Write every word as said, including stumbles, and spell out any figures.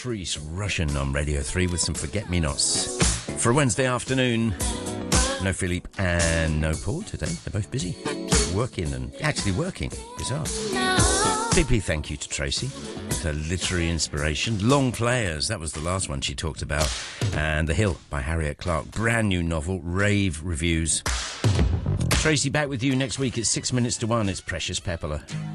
Patrice Rushen on Radio three with some Forget-Me-Nots. For a Wednesday afternoon, no Philippe and no Paul today. They're both busy. Working and actually working. Bizarre. Big, big thank you to Tracy with her literary inspiration. Long Players, that was the last one she talked about. And The Hill by Harriet Clark. Brand new novel, rave reviews. Tracy back with you next week at six minutes to one. It's Precious Pepperler.